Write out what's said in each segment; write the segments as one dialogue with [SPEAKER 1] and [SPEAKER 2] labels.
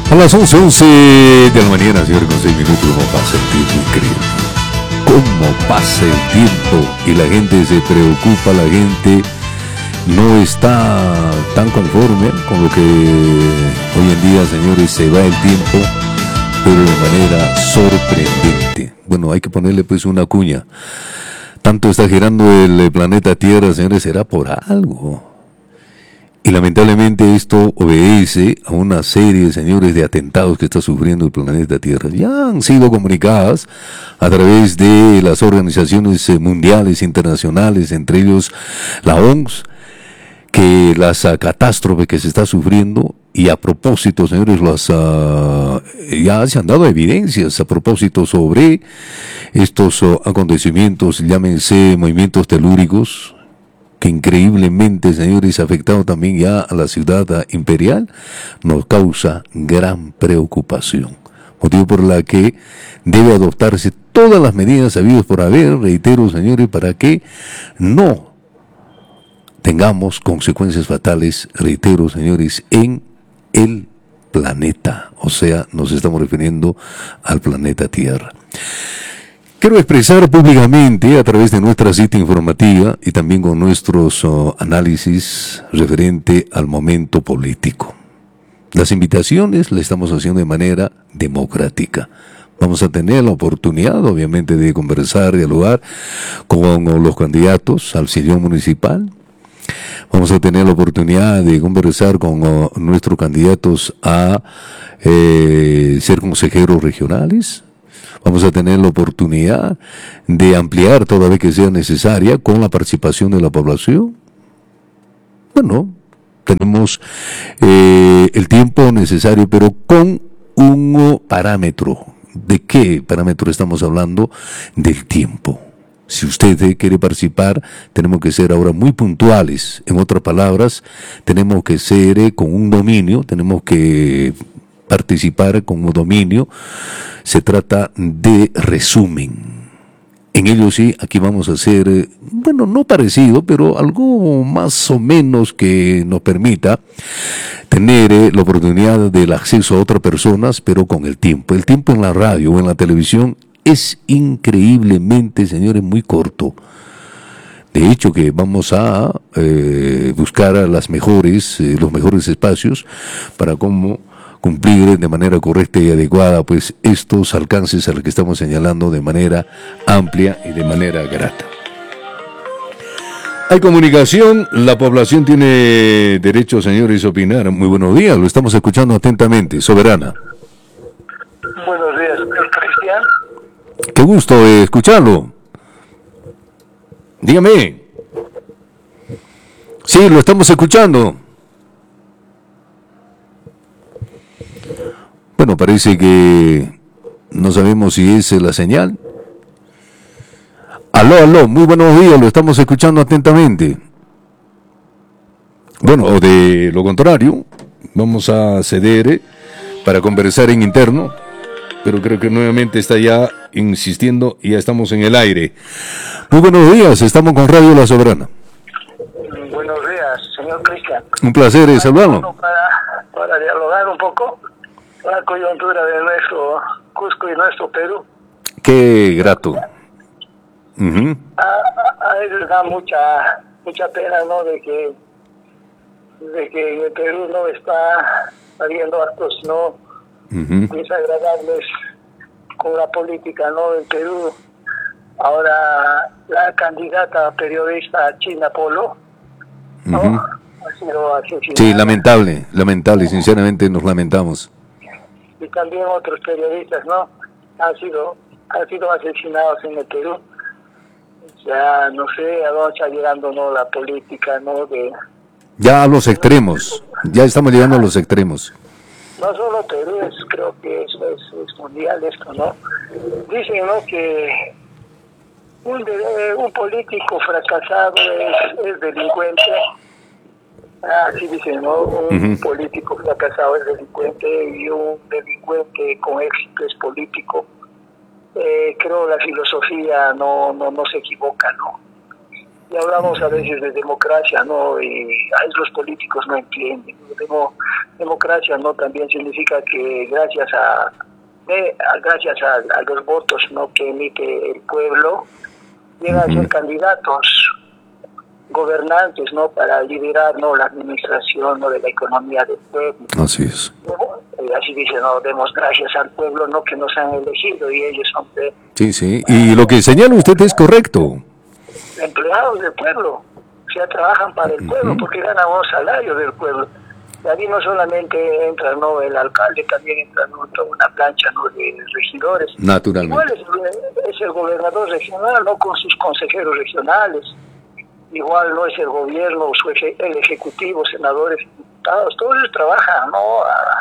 [SPEAKER 1] A las 11 de la mañana, señor, con 6 minutos, no pasa el tiempo, increíble. ¿Cómo pasa el tiempo? Y la gente se preocupa, la gente no está tan conforme con lo que hoy en día, señores, se va el tiempo, pero de manera sorprendente. Bueno, hay que ponerle pues una cuña. Tanto está girando el planeta Tierra, señores, será por algo. Y lamentablemente esto obedece a una serie, señores, de atentados que está sufriendo el planeta Tierra. Ya han sido comunicadas a través de las organizaciones mundiales, internacionales, entre ellos la OMS, que las catástrofes que se está sufriendo, y a propósito, señores, ya se han dado evidencias a propósito sobre estos acontecimientos, llámense movimientos telúricos, que increíblemente, señores, ha afectado también ya a la ciudad imperial, nos causa gran preocupación. Motivo por la que debe adoptarse todas las medidas habidas por haber, reitero, señores, para que no tengamos consecuencias fatales, reitero, señores, en el planeta. O sea, nos estamos refiriendo al planeta Tierra. Quiero expresar públicamente a través de nuestra cita informativa y también con nuestros análisis referente al momento político. Las invitaciones las estamos haciendo de manera democrática. Vamos a tener la oportunidad, obviamente, de conversar, dialogar con los candidatos al sillón municipal. Vamos a tener la oportunidad de conversar con nuestros candidatos a ser consejeros regionales. Vamos a tener la oportunidad de ampliar toda vez que sea necesaria con la participación de la población. Bueno, tenemos el tiempo necesario, pero con un parámetro. ¿De qué parámetro estamos hablando? Del tiempo. Si usted quiere participar, tenemos que ser ahora muy puntuales. En otras palabras, tenemos que ser con un dominio, tenemos que participar con un dominio. Se trata de resumen. En ello sí, aquí vamos a hacer, bueno, no parecido, pero algo más o menos que nos permita tener la oportunidad del acceso a otras personas, pero con el tiempo. El tiempo en la radio o en la televisión es increíblemente, señores, muy corto. De hecho, que vamos a buscar a los mejores espacios para cómo cumplir de manera correcta y adecuada pues estos alcances a los que estamos señalando de manera amplia y de manera grata. Hay comunicación, la población tiene derecho, señores, a opinar. Muy buenos días, lo estamos escuchando atentamente. Soberana.
[SPEAKER 2] Buenos días, Cristian.
[SPEAKER 1] Qué gusto escucharlo. Dígame. Sí, lo estamos escuchando. Bueno, parece que no sabemos si es la señal. Aló, muy buenos días, lo estamos escuchando atentamente. Bueno, o de lo contrario, vamos a ceder para conversar en interno, pero creo que nuevamente está ya insistiendo y ya estamos en el aire. Muy buenos días, estamos con Radio La Soberana.
[SPEAKER 2] Buenos días, señor Cristian.
[SPEAKER 1] Un placer saludarlo.
[SPEAKER 2] Para dialogar un poco la coyuntura de nuestro Cusco y nuestro Perú.
[SPEAKER 1] Qué grato. Uh-huh.
[SPEAKER 2] A ellos da mucha pena, ¿no? De que en el Perú no está habiendo actos, ¿no? Uh-huh. Desagradables con la política, ¿no? Del Perú. Ahora la candidata periodista China Polo, ¿no?
[SPEAKER 1] Uh-huh.
[SPEAKER 2] Ha sido asesinada.
[SPEAKER 1] Sí, lamentable, sinceramente nos lamentamos.
[SPEAKER 2] Y también otros periodistas, ¿no? Han sido asesinados en el Perú. O sea, no sé a dónde está llegando, ¿no? La política, ¿no?
[SPEAKER 1] Ya a los extremos, ya estamos llegando a los extremos.
[SPEAKER 2] No solo Perú, creo que eso es mundial esto, ¿no? Dicen, ¿no? Que un político fracasado es delincuente. Así dicen, ¿no? Un político fracasado es delincuente y un delincuente con éxito es político. Creo la filosofía no se equivoca, ¿no? Y hablamos a veces de democracia, ¿no? Y los políticos no entienden. Democracia, ¿no? También significa que gracias a los votos, ¿no?, que emite el pueblo, llegan a ser candidatos, gobernantes, ¿no?, para liderar, ¿no?, la administración, ¿no?, de la economía del pueblo.
[SPEAKER 1] Así es.
[SPEAKER 2] Así dice, no, demos gracias al pueblo, no, que nos han elegido, y ellos son
[SPEAKER 1] Sí, y lo que señala usted es correcto.
[SPEAKER 2] Empleados del pueblo, o sea, trabajan para el pueblo porque ganan un salario del pueblo. Y aquí no solamente entra, ¿no?, el alcalde, también entra, ¿no?, toda una plancha, ¿no?, de regidores.
[SPEAKER 1] Naturalmente.
[SPEAKER 2] Igual es el gobernador regional, ¿no?, con sus consejeros regionales. Igual no es el gobierno, el ejecutivo, senadores, diputados, todos ellos trabajan, ¿no?,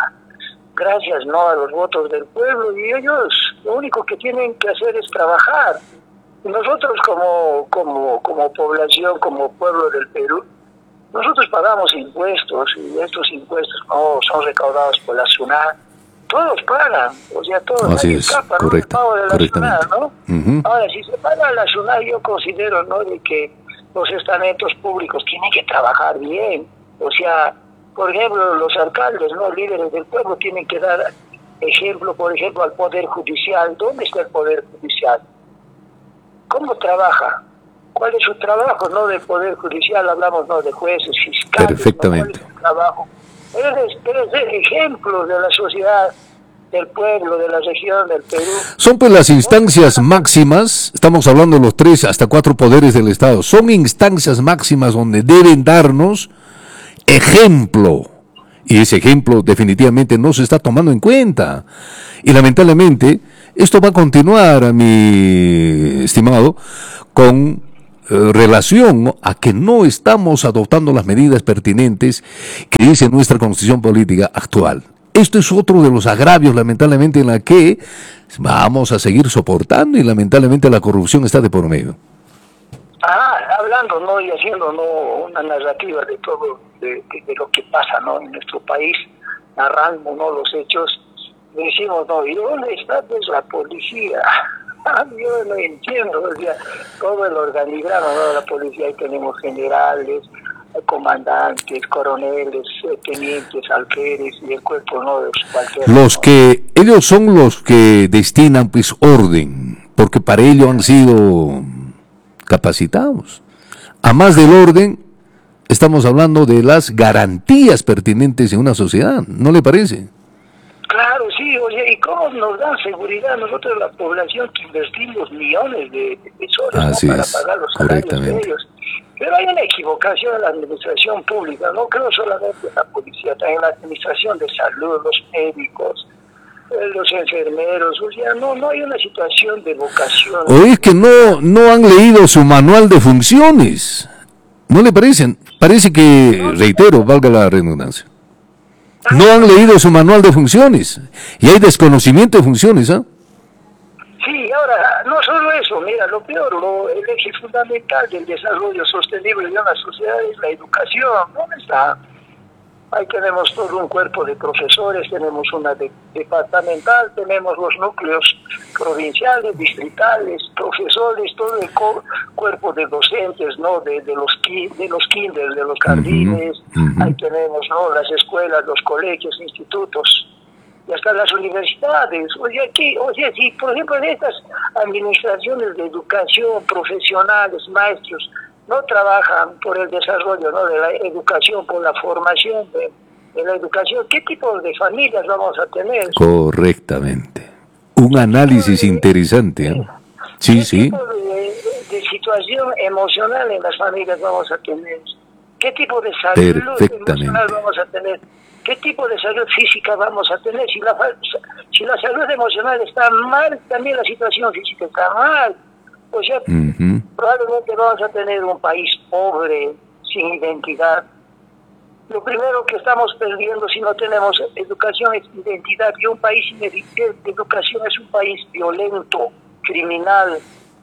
[SPEAKER 2] gracias, ¿no?, a los votos del pueblo, y ellos lo único que tienen que hacer es trabajar. Y nosotros como población, como pueblo del Perú, nosotros pagamos impuestos, y estos impuestos no son recaudados por la SUNAT. Todos pagan, o sea, todos.
[SPEAKER 1] Así es,
[SPEAKER 2] escapa,
[SPEAKER 1] correcto,
[SPEAKER 2] ¿no?, el pago de la
[SPEAKER 1] correctamente.
[SPEAKER 2] SUNAT, ¿no? Ahora, si se paga la SUNAT, yo considero, ¿no?, de que los estamentos públicos tienen que trabajar bien. O sea, por ejemplo, los alcaldes, ¿no?, líderes del pueblo, tienen que dar ejemplo, por ejemplo, al Poder Judicial. ¿Dónde está el Poder Judicial? ¿Cómo trabaja? ¿Cuál es su trabajo, no, del Poder Judicial? Hablamos, ¿no?, de jueces, fiscales.
[SPEAKER 1] Perfectamente.
[SPEAKER 2] ¿No? ¿Cuál es su trabajo? Eres el ejemplo de la sociedad, del pueblo, de la región, del Perú.
[SPEAKER 1] Son pues las instancias máximas, estamos hablando de los 3 hasta 4 poderes del Estado, son instancias máximas donde deben darnos ejemplo. Y ese ejemplo definitivamente no se está tomando en cuenta. Y lamentablemente, esto va a continuar, mi estimado, con relación a que no estamos adoptando las medidas pertinentes que dice nuestra constitución política actual. Esto es otro de los agravios, lamentablemente, en la que vamos a seguir soportando, y lamentablemente la corrupción está de por medio.
[SPEAKER 2] Hablando, ¿no?, y haciendo, ¿no?, una narrativa de todo, de lo que pasa, ¿no?, en nuestro país, narrando, ¿no?, los hechos, decimos, ¿no?, ¿y dónde está, pues, la policía? Yo no entiendo, o sea, todo el organigrama, ¿no?, de la policía. Ahí tenemos generales, comandantes, coroneles, tenientes, alférez, y el cuerpo, ¿no?, de los
[SPEAKER 1] ellos son los que destinan, pues, orden, porque para ello han sido capacitados. A más del orden, estamos hablando de las garantías pertinentes en una sociedad, ¿no le parece?
[SPEAKER 2] Claro, sí, oye, ¿y cómo nos dan seguridad nosotros, la población, que invertimos millones de pesos, ¿no?, para pagar los salarios de ellos? Pero hay una equivocación en la administración pública, no creo solamente en la policía, también en la administración de salud, los médicos, los enfermeros, o sea, no hay una situación de vocación.
[SPEAKER 1] O es que no han leído su manual de funciones, ¿no le parecen? Parece que, reitero, valga la redundancia, no han leído su manual de funciones, y hay desconocimiento de funciones, ¿ah?
[SPEAKER 2] Sí, ahora, no solo eso, mira, lo peor, el eje fundamental del desarrollo sostenible de una sociedad es la educación. ¿Dónde está? Ahí tenemos todo un cuerpo de profesores, tenemos una departamental, tenemos los núcleos provinciales, distritales, profesores, todo el cuerpo de docentes, ¿no?, de los kinders, de los jardines. Ahí tenemos, ¿no?, las escuelas, los colegios, institutos, y hasta las universidades. Si por ejemplo en estas administraciones de educación, profesionales, maestros, no trabajan por el desarrollo, ¿no?, de la educación, por la formación de la educación, ¿qué tipo de familias vamos a tener?
[SPEAKER 1] Correctamente. Un análisis interesante, ¿eh? Sí, sí.
[SPEAKER 2] ¿Qué tipo de situación emocional en las familias vamos a tener? ¿Qué tipo de salud emocional vamos a tener? ¿Qué tipo de salud física vamos a tener? Si la salud emocional está mal, también la situación física está mal. O sea, probablemente vamos a tener un país pobre, sin identidad. Lo primero que estamos perdiendo si no tenemos educación es identidad. Y un país sin educación es un país violento, criminal.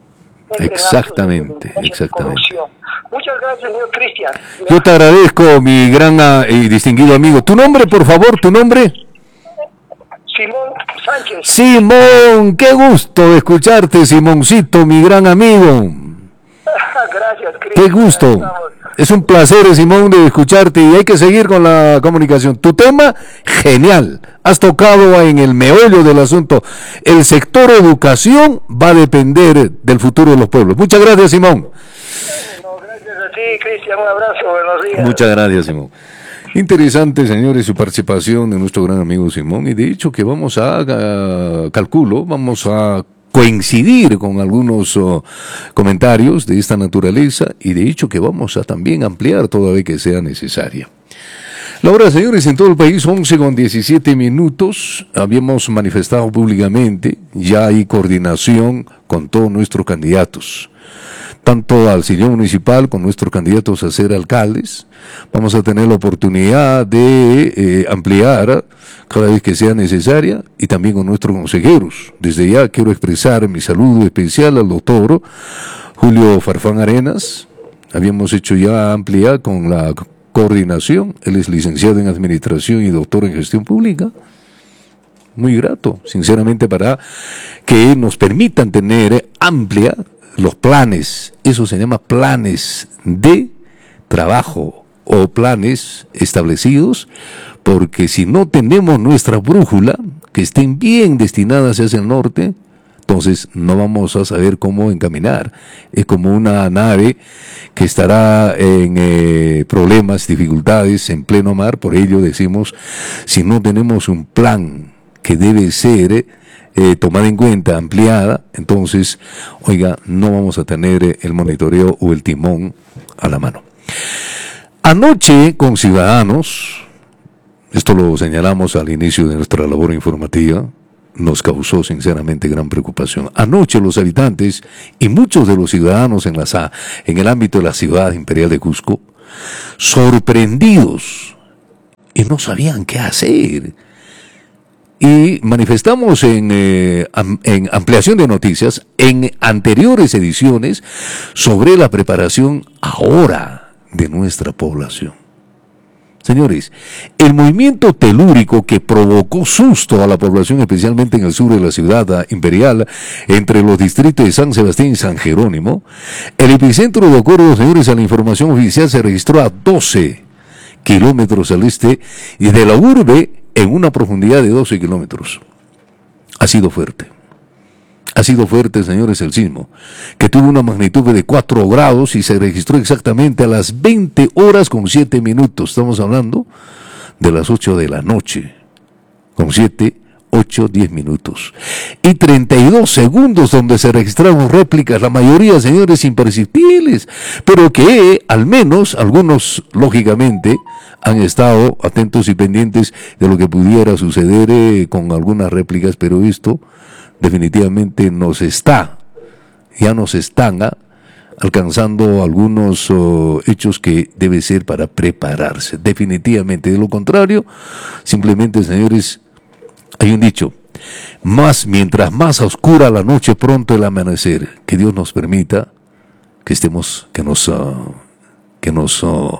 [SPEAKER 1] Exactamente.
[SPEAKER 2] Muchas gracias, señor Cristian.
[SPEAKER 1] Yo te agradezco, mi gran y distinguido amigo. ¿Tu nombre, por favor? ¿Tu nombre?
[SPEAKER 2] Simón Sánchez.
[SPEAKER 1] Simón, qué gusto escucharte, Simoncito, mi gran amigo.
[SPEAKER 2] Gracias, Cristian.
[SPEAKER 1] Qué gusto. Es un placer, Simón, de escucharte y hay que seguir con la comunicación. Tu tema, genial. Has tocado en el meollo del asunto. El sector educación va a depender del futuro de los pueblos. Muchas gracias, Simón.
[SPEAKER 2] No, gracias a ti, Cristian. Un abrazo. Buenos días.
[SPEAKER 1] Muchas gracias, Simón. Interesante, señores, su participación de nuestro gran amigo Simón. Y de hecho que vamos vamos a coincidir con algunos comentarios de esta naturaleza y de hecho que vamos a también ampliar toda vez que sea necesaria. La hora, señores, en todo el país, 11:17. Habíamos manifestado públicamente, ya hay coordinación con todos nuestros candidatos, tanto al sillón municipal con nuestros candidatos a ser alcaldes. Vamos a tener la oportunidad de ampliar cada vez que sea necesaria y también con nuestros consejeros. Desde ya quiero expresar mi saludo especial al doctor Julio Farfán Arenas. Habíamos hecho ya amplia con la coordinación. Él es licenciado en Administración y doctor en Gestión Pública. Muy grato, sinceramente, para que nos permitan tener amplia los planes. Eso se llama planes de trabajo o planes establecidos, porque si no tenemos nuestra brújula, que estén bien destinadas hacia el norte, entonces no vamos a saber cómo encaminar. Es como una nave que estará en problemas, dificultades en pleno mar. Por ello decimos, si no tenemos un plan que debe ser tomada en cuenta, ampliada, entonces, oiga, no vamos a tener el monitoreo o el timón a la mano. Anoche, con Ciudadanos, esto lo señalamos al inicio de nuestra labor informativa, nos causó sinceramente gran preocupación. Anoche los habitantes y muchos de los ciudadanos en el ámbito de la ciudad imperial de Cusco, sorprendidos y no sabían qué hacer. Y manifestamos en ampliación de noticias en anteriores ediciones sobre la preparación ahora de nuestra población. Señores, el movimiento telúrico que provocó susto a la población, especialmente en el sur de la ciudad imperial, entre los distritos de San Sebastián y San Jerónimo, el epicentro, de acuerdo, señores, a la información oficial, se registró a 12 kilómetros al este y de la urbe en una profundidad de 12 kilómetros. Ha sido fuerte. Ha sido fuerte, señores, el sismo, que tuvo una magnitud de 4 grados y se registró exactamente a las 20:07. Estamos hablando de las 8 de la noche, con 7, 8, 10 minutos. Y 32 segundos donde se registraron réplicas, la mayoría, señores, imperceptibles, pero que al menos algunos, lógicamente, han estado atentos y pendientes de lo que pudiera suceder con algunas réplicas, pero esto definitivamente ya nos están alcanzando algunos hechos que debe ser para prepararse, definitivamente. De lo contrario, simplemente, señores, hay un dicho, mientras más oscura la noche, pronto el amanecer. Que Dios nos permita que nos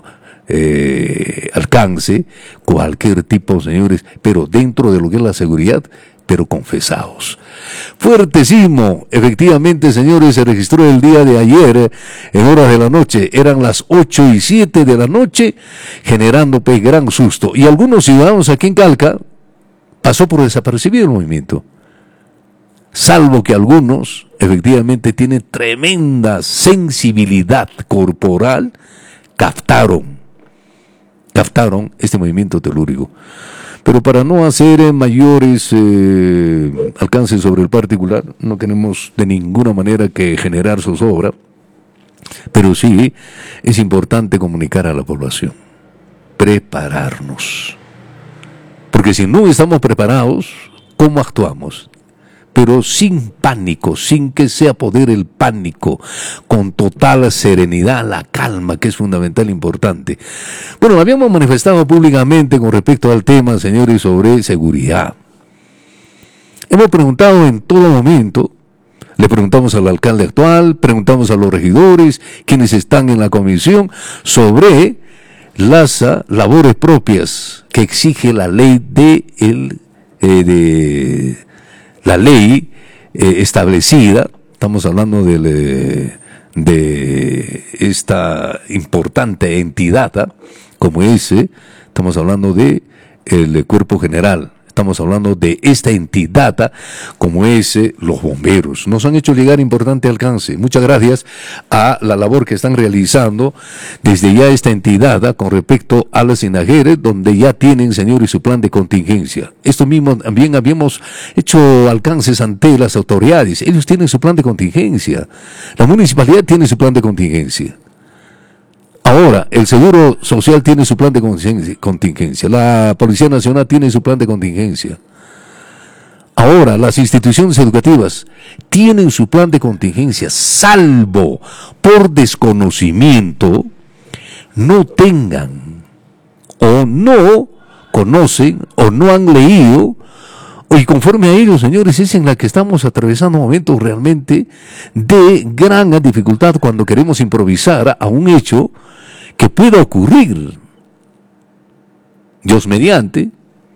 [SPEAKER 1] alcance cualquier tipo, señores, pero dentro de lo que es la seguridad, pero confesados. Fuerte sismo, efectivamente, señores, se registró el día de ayer en horas de la noche. Eran las 8:07 de la noche, generando pues gran susto. Y algunos ciudadanos aquí en Calca pasó por desapercibido el movimiento. Salvo que algunos, efectivamente, tienen tremenda sensibilidad corporal, captaron este movimiento telúrico. Pero para no hacer mayores alcances sobre el particular, no tenemos de ninguna manera que generar zozobra, pero sí es importante comunicar a la población, prepararnos. Porque si no estamos preparados, ¿cómo actuamos? Pero sin pánico, sin que se apodere el pánico, con total serenidad, la calma, que es fundamental e importante. Bueno, habíamos manifestado públicamente con respecto al tema, señores, sobre seguridad. Hemos preguntado en todo momento, le preguntamos al alcalde actual, preguntamos a los regidores, quienes están en la comisión, sobre las labores propias que exige la ley la ley establecida. Estamos hablando del de esta importante entidad, como estamos hablando de el Cuerpo General. Estamos hablando de esta entidad como los bomberos. Nos han hecho llegar importante alcance. Muchas gracias a la labor que están realizando desde ya esta entidad con respecto a las Sinajere, donde ya tienen, señores, su plan de contingencia. Esto mismo también habíamos hecho alcances ante las autoridades. Ellos tienen su plan de contingencia. La municipalidad tiene su plan de contingencia. Ahora, el Seguro Social tiene su plan de contingencia, la Policía Nacional tiene su plan de contingencia. Ahora, las instituciones educativas tienen su plan de contingencia, salvo por desconocimiento, no tengan, o no conocen, o no han leído, y conforme a ellos, señores, es en la que estamos atravesando momentos realmente de gran dificultad cuando queremos improvisar a un hecho que pueda ocurrir. Dios mediante,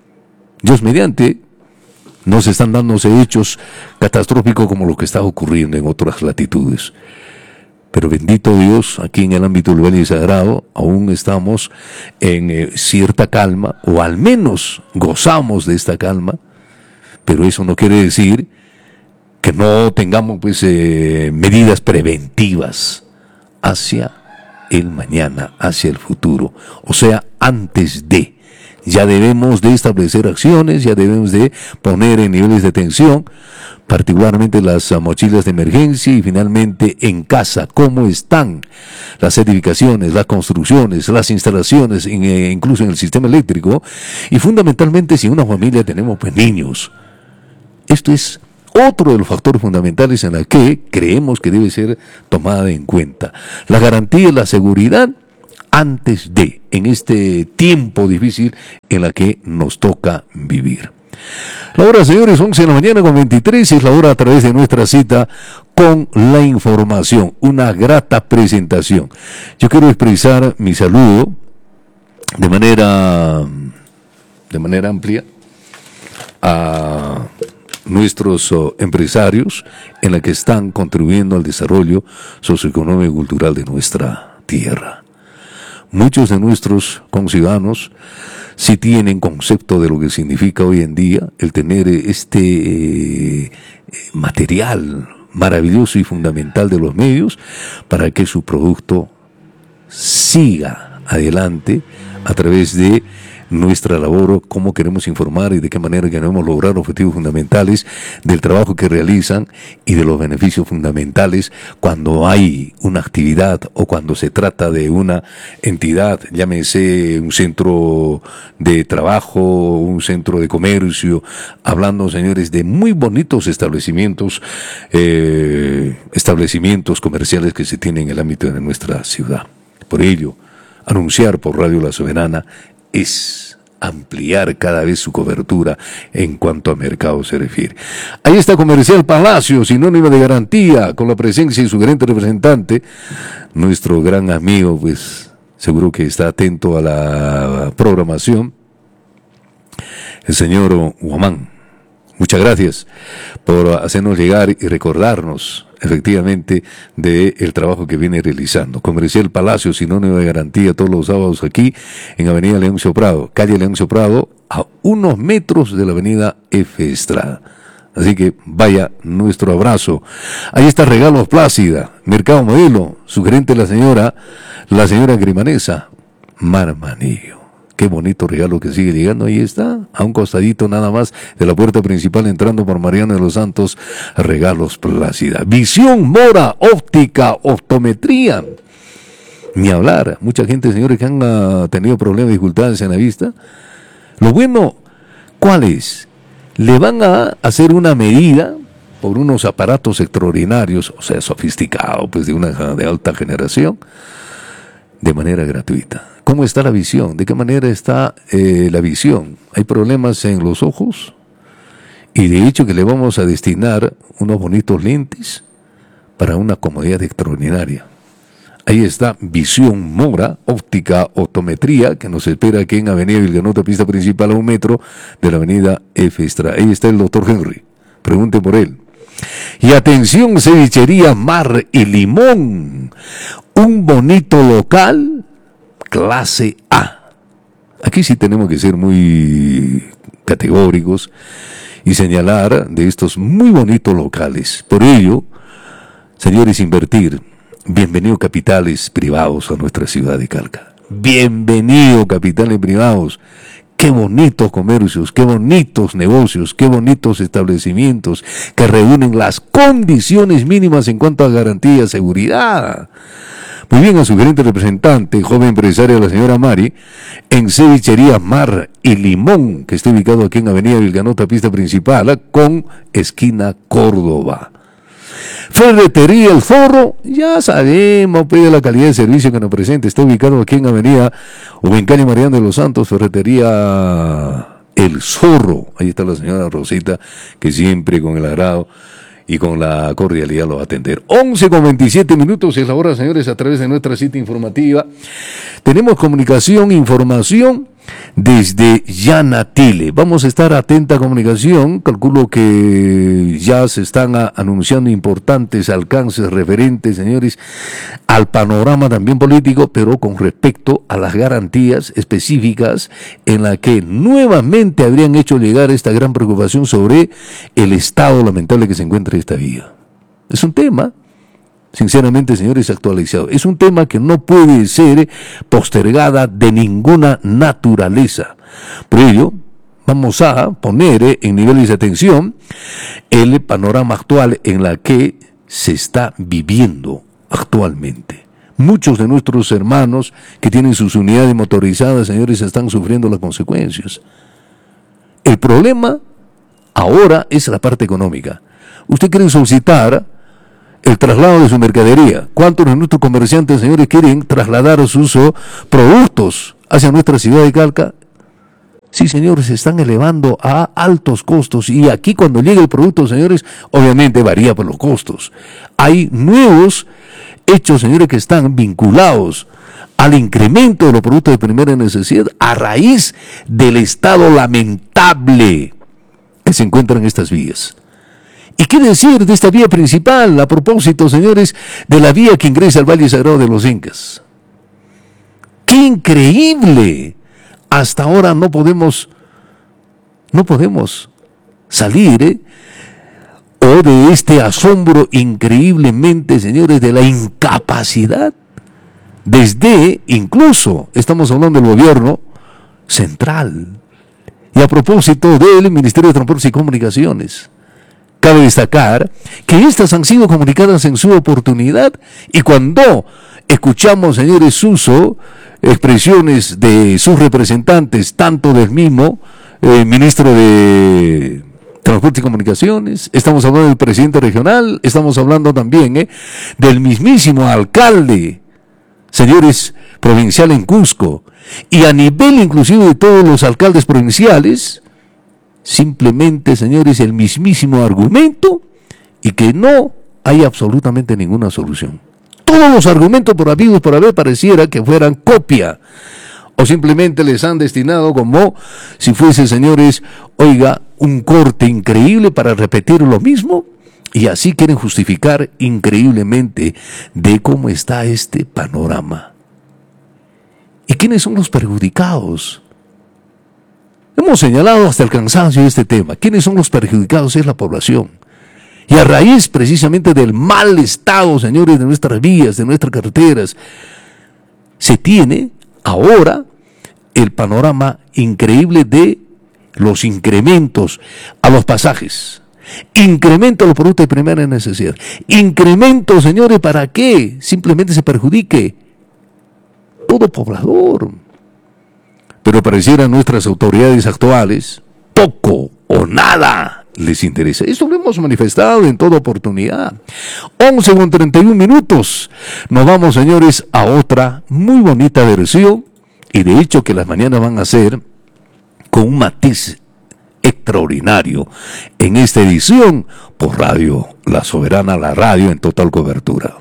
[SPEAKER 1] no se están dándose hechos catastróficos como lo que está ocurriendo en otras latitudes. Pero bendito Dios, aquí en el ámbito del Valle Sagrado, aún estamos en cierta calma, o al menos gozamos de esta calma, pero eso no quiere decir que no tengamos medidas preventivas hacia el mañana, hacia el futuro, o sea, antes de. Ya debemos de establecer acciones, ya debemos de poner en niveles de tensión, particularmente las mochilas de emergencia, y finalmente en casa, cómo están las edificaciones, las construcciones, las instalaciones, incluso en el sistema eléctrico, y fundamentalmente si en una familia tenemos niños. Esto es otro de los factores fundamentales en la que creemos que debe ser tomada en cuenta. La garantía y la seguridad antes de, en este tiempo difícil en la que nos toca vivir. La hora, señores, 11 de la mañana con 23, es la hora a través de nuestra cita con la información. Una grata presentación. Yo quiero expresar mi saludo de manera amplia a nuestros empresarios en la que están contribuyendo al desarrollo socioeconómico y cultural de nuestra tierra. Muchos de nuestros conciudadanos sí tienen concepto de lo que significa hoy en día el tener este material maravilloso y fundamental de los medios para que su producto siga adelante a través de nuestra labor, cómo queremos informar y de qué manera queremos lograr objetivos fundamentales del trabajo que realizan y de los beneficios fundamentales cuando hay una actividad o cuando se trata de una entidad, llámese un centro de trabajo, un centro de comercio, hablando, señores, de muy bonitos establecimientos comerciales que se tienen en el ámbito de nuestra ciudad. Por ello, anunciar por Radio La Soberana es ampliar cada vez su cobertura en cuanto a mercado se refiere. Ahí está Comercial Palacio, sinónimo de garantía, con la presencia de su gerente representante, nuestro gran amigo, seguro que está atento a la programación, el señor Huamán. Muchas gracias por hacernos llegar y recordarnos efectivamente del trabajo que viene realizando. Comercial Palacio, sinónimo de garantía, todos los sábados aquí en Avenida Leoncio Prado, calle Leoncio Prado, a unos metros de la Avenida F. Estrada. Así que vaya nuestro abrazo. Ahí está Regalos Plácida, Mercado Modelo, su gerente la señora Grimanesa, Marmanillo. Qué bonito regalo que sigue llegando. Ahí está, a un costadito nada más de la puerta principal, entrando por Mariano de los Santos, Regalos Plácida. Visión Mora, óptica, optometría. Ni hablar. Mucha gente, señores, que han tenido problemas, dificultades en la vista. Lo bueno, ¿cuál es? Le van a hacer una medida por unos aparatos extraordinarios, o sea, sofisticados, de alta generación, de manera gratuita. ¿Cómo está la visión? ¿De qué manera está la visión? ¿Hay problemas en los ojos? Y de hecho que le vamos a destinar unos bonitos lentes para una comodidad extraordinaria. Ahí está Visión Mora, óptica, optometría, que nos espera aquí en Avenida Vilganota, pista principal a 1 metro de la Avenida F. Estrada. Ahí está el doctor Henry. Pregunten por él. Y atención, cevichería Mar y Limón, un bonito local, clase A. Aquí sí tenemos que ser muy categóricos y señalar de estos muy bonitos locales. Por ello, señores, invertir. Bienvenido capitales privados a nuestra ciudad de Calca. Bienvenido capitales privados. Qué bonitos comercios, qué bonitos negocios, qué bonitos establecimientos que reúnen las condiciones mínimas en cuanto a garantía y seguridad. Muy bien, a su gerente representante, joven empresaria, la señora Mari, en Cevichería Mar y Limón, que está ubicado aquí en Avenida Vilcanota, pista principal, con esquina Córdoba. Ferretería El Zorro, ya sabemos, pide la calidad de servicio que nos presenta. Está ubicado aquí en Avenida Calle Mariano de los Santos, Ferretería El Zorro. Ahí está la señora Rosita, que siempre con el agrado y con la cordialidad lo va a atender. 11:27 es la hora, señores, a través de nuestra cita informativa. Tenemos comunicación, información desde Yanatile. Vamos a estar atenta a comunicación. Calculo que ya se están anunciando importantes alcances referentes, señores, al panorama también político, pero con respecto a las garantías específicas en la que nuevamente habrían hecho llegar esta gran preocupación sobre el estado lamentable que se encuentra esta vía. Es un tema, sinceramente, señores, actualizado. Es un tema que no puede ser postergada de ninguna naturaleza. Por ello, vamos a poner en niveles de atención el panorama actual en la que se está viviendo actualmente. Muchos de nuestros hermanos que tienen sus unidades motorizadas, señores, están sufriendo las consecuencias. El problema ahora es la parte económica. Usted quiere solicitar el traslado de su mercadería. ¿Cuántos de nuestros comerciantes, señores, quieren trasladar sus productos hacia nuestra ciudad de Calca? Sí, señores, se están elevando a altos costos. Y aquí cuando llega el producto, señores, obviamente varía por los costos. Hay nuevos hechos, señores, que están vinculados al incremento de los productos de primera necesidad a raíz del estado lamentable que se encuentran estas vías. ¿Y qué decir de esta vía principal, a propósito, señores, de la vía que ingresa al Valle Sagrado de los Incas? ¡Qué increíble! Hasta ahora no podemos salir o de este asombro increíblemente, señores, de la incapacidad. Desde, incluso, estamos hablando del gobierno central. Y a propósito del Ministerio de Transportes y Comunicaciones. Cabe destacar que estas han sido comunicadas en su oportunidad y cuando escuchamos, señores, sus expresiones de sus representantes, tanto del mismo ministro de Transporte y Comunicaciones, estamos hablando del presidente regional, estamos hablando también del mismísimo alcalde, señores, provincial en Cusco, y a nivel inclusive de todos los alcaldes provinciales, simplemente, señores, el mismísimo argumento y que no hay absolutamente ninguna solución. Todos los argumentos por habidos por haber pareciera que fueran copia o simplemente les han destinado como si fuese, señores, oiga, un corte increíble para repetir lo mismo y así quieren justificar increíblemente de cómo está este panorama. ¿Y quiénes son los perjudicados? Hemos señalado hasta el cansancio este tema. ¿Quiénes son los perjudicados? Es la población. Y a raíz precisamente del mal estado, señores, de nuestras vías, de nuestras carreteras, se tiene ahora el panorama increíble de los incrementos a los pasajes. Incremento a los productos de primera necesidad. Incremento, señores, ¿para qué? Simplemente se perjudique todo poblador. Pero pareciera a nuestras autoridades actuales poco o nada les interesa. Esto lo hemos manifestado en toda oportunidad. 11:31. Nos vamos, señores, a otra muy bonita versión y de hecho que las mañanas van a ser con un matiz extraordinario en esta edición por Radio La Soberana, la radio en total cobertura.